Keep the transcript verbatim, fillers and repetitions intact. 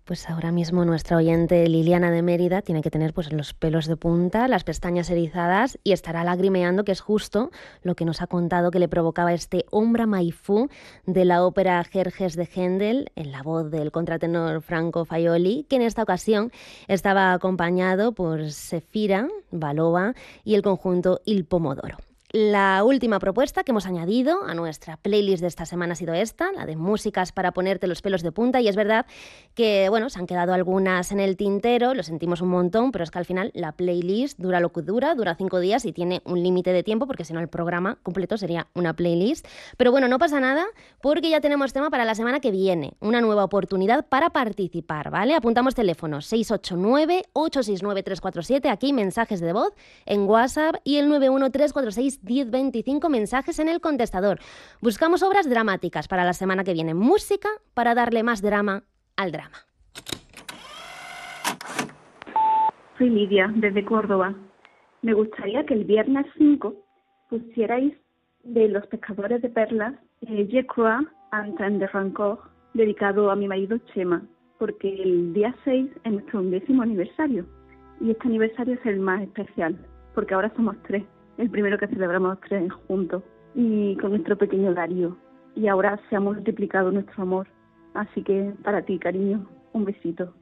Pues ahora mismo nuestra oyente Liliana de Mérida tiene que tener pues los pelos de punta, las pestañas erizadas y estará lagrimeando, que es justo lo que nos ha contado que le provocaba este Ombra mai fu de la ópera Jerjes de Händel, en la voz del contratenor Franco Faioli, que en esta ocasión estaba acompañado por Sefira Balova y el conjunto Il Pomodoro. La última propuesta que hemos añadido a nuestra playlist de esta semana ha sido esta, la de músicas para ponerte los pelos de punta, y es verdad que, bueno, se han quedado algunas en el tintero, lo sentimos un montón, pero es que al final la playlist dura lo que dura, dura cinco días y tiene un límite de tiempo, porque si no el programa completo sería una playlist. Pero bueno, no pasa nada, porque ya tenemos tema para la semana que viene, una nueva oportunidad para participar, ¿vale? Apuntamos teléfonos seis ocho nueve, ocho seis nueve, tres cuatro siete, aquí mensajes de voz en WhatsApp, y el nueve uno tres cuatro seis diez veinticinco, mensajes en el contestador. Buscamos obras dramáticas para la semana que viene, música para darle más drama al drama. Soy Lidia, desde Córdoba. Me gustaría que el viernes cinco pusierais de Los pescadores de perlas eh, Je crois en temps de rancor, dedicado a mi marido Chema, porque el día seis es nuestro undécimo aniversario y este aniversario es el más especial, porque ahora somos tres, el primero que celebramos tres juntos y con nuestro pequeño Darío, y ahora se ha multiplicado nuestro amor, así que para ti, cariño, un besito.